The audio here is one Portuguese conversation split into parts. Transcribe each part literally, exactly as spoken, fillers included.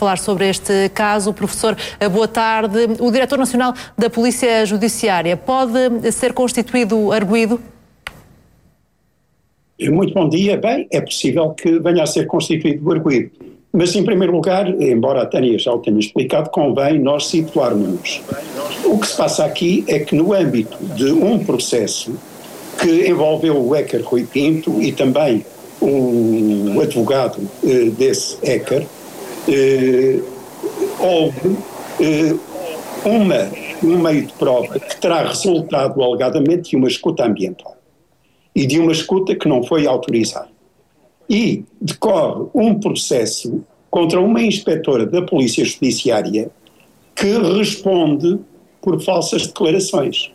falar sobre este caso. Professor, boa tarde. O Diretor Nacional da Polícia Judiciária pode ser constituído arguido? Muito bom dia. Bem, é possível que venha a ser constituído o arguido. Mas, em primeiro lugar, embora a Tânia já o tenha explicado, convém nós situarmos-nos. O que se passa aqui é que, no âmbito de um processo que envolveu o hacker Rui Pinto e também um advogado eh, desse hacker, eh, houve eh, uma, um meio de prova que terá resultado alegadamente de uma escuta ambiental e de uma escuta que não foi autorizada. E decorre um processo contra uma inspetora da Polícia Judiciária que responde por falsas declarações.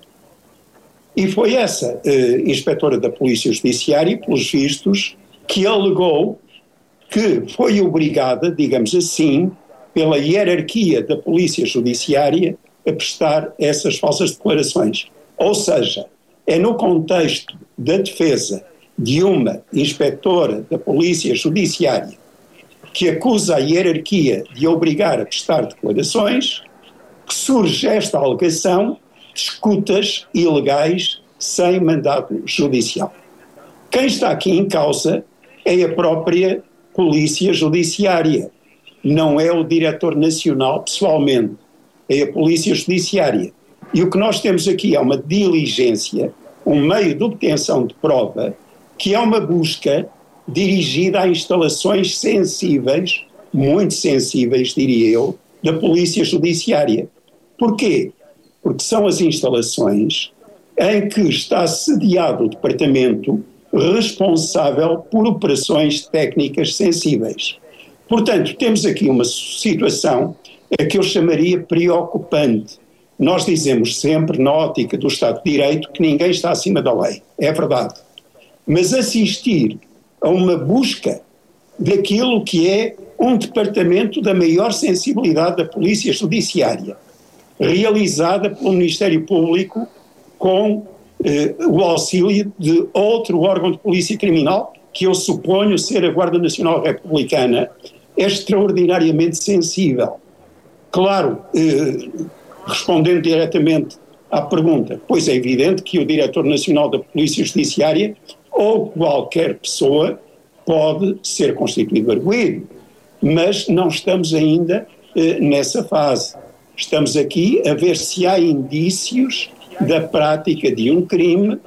E foi essa eh, inspetora da Polícia Judiciária, pelos vistos, que alegou que foi obrigada, digamos assim, pela hierarquia da Polícia Judiciária a prestar essas falsas declarações. Ou seja, é no contexto da defesa de uma inspetora da Polícia Judiciária que acusa a hierarquia de a obrigar a prestar declarações que surge esta alegação de escutas ilegais sem mandato judicial. Quem está aqui em causa é a própria Polícia Judiciária, não é o Diretor Nacional pessoalmente, é a Polícia Judiciária. E o que nós temos aqui é uma diligência, um meio de obtenção de prova, que é uma busca dirigida a instalações sensíveis, muito sensíveis, diria eu, da Polícia Judiciária. Porquê? Porque são as instalações em que está sediado o departamento responsável por operações técnicas sensíveis. Portanto, temos aqui uma situação a que eu chamaria preocupante. Nós dizemos sempre, na ótica do Estado de Direito, que ninguém está acima da lei. É verdade. Mas assistir a uma busca daquilo que é um departamento da maior sensibilidade da Polícia Judiciária, realizada pelo Ministério Público com eh, o auxílio de outro órgão de polícia criminal, que eu suponho ser a Guarda Nacional Republicana, é extraordinariamente sensível. Claro, eh, respondendo diretamente à pergunta, pois é evidente que o Diretor Nacional da Polícia Judiciária ou qualquer pessoa pode ser constituído arguido, mas não estamos ainda eh, nessa fase. Estamos aqui a ver se há indícios da prática de um crime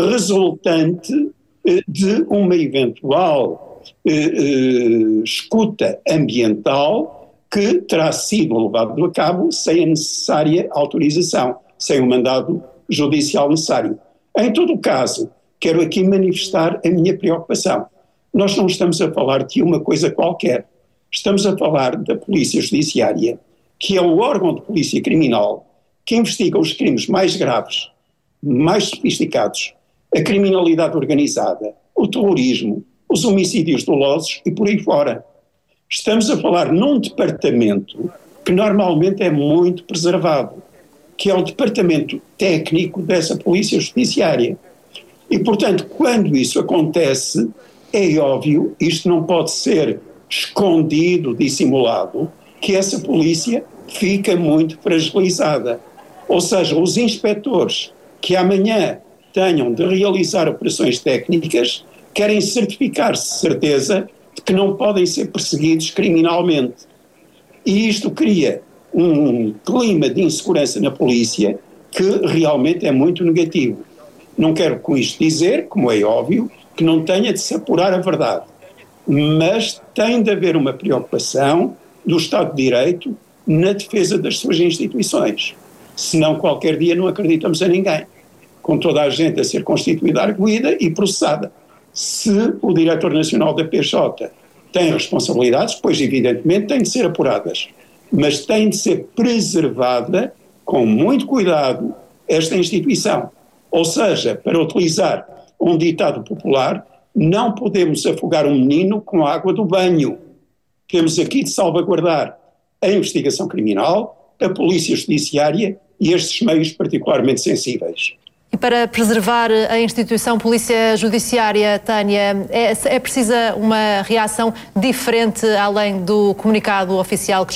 resultante eh, de uma eventual eh, eh, escuta ambiental que terá sido levado a cabo sem a necessária autorização, sem o mandado judicial necessário. Em todo o caso, quero aqui manifestar a minha preocupação. Nós não estamos a falar de uma coisa qualquer. Estamos a falar da Polícia Judiciária, que é o órgão de polícia criminal que investiga os crimes mais graves, mais sofisticados, a criminalidade organizada, o terrorismo, os homicídios dolosos e por aí fora. Estamos a falar num departamento que normalmente é muito preservado, que é o departamento técnico dessa Polícia Judiciária. E, portanto, quando isso acontece, é óbvio, isto não pode ser escondido, dissimulado, que essa polícia fica muito fragilizada. Ou seja, os inspectores que amanhã tenham de realizar operações técnicas querem certificar-se de certeza de que não podem ser perseguidos criminalmente. E isto cria um clima de insegurança na polícia que realmente é muito negativo. Não quero com isto dizer, como é óbvio, que não tenha de se apurar a verdade, mas tem de haver uma preocupação do Estado de Direito na defesa das suas instituições. Senão qualquer dia não acreditamos a ninguém, com toda a gente a ser constituída arguida e processada. Se o Diretor Nacional da P J tem responsabilidades, pois evidentemente têm de ser apuradas, mas tem de ser preservada com muito cuidado esta instituição. Ou seja, para utilizar um ditado popular, não podemos afogar um menino com a água do banho. Temos aqui de salvaguardar a investigação criminal, a Polícia Judiciária e estes meios particularmente sensíveis. E para preservar a instituição Polícia Judiciária, Tânia, é, é precisa uma reação diferente além do comunicado oficial que